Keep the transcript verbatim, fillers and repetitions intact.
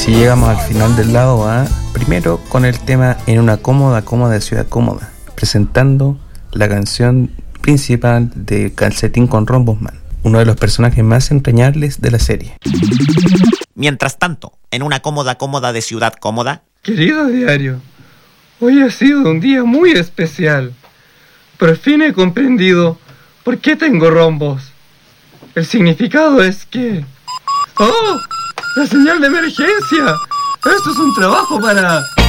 Así llegamos al final del lado A, primero con el tema En una cómoda, cómoda ciudad cómoda, presentando la canción principal de Calcetín con Rombos Man, uno de los personajes más entrañables de la serie. Mientras tanto, en una cómoda, cómoda de ciudad cómoda. Querido diario, hoy ha sido un día muy especial. Por fin he comprendido por qué tengo rombos. El significado es que... ¡Oh! ¡La señal de emergencia! ¡Esto es un trabajo para...